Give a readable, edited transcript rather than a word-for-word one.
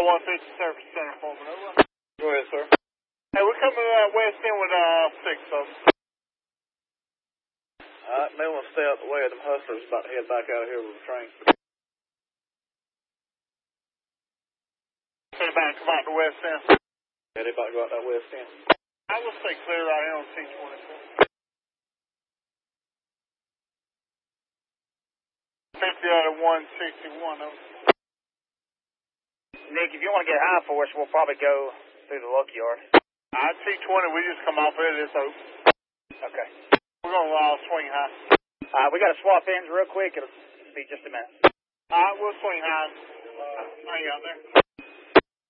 150 Service Center for me, over. Go ahead, sir. Hey, we're coming to that west end with 6 of them. Alright, may want to stay out the way of them hustlers about to head back out of here with the train. Say back, come out the west end. Yeah, they about to go out that west end. I will stay clear right here on C-24. 50 out of 161 of them. Nick, if you want to get high for us, we'll probably go through the luck yard. C-20, we just come off it, it's open. Okay. We're going to swing high. We got to swap ends real quick. It'll be just a minute. We'll swing high. Hang out there.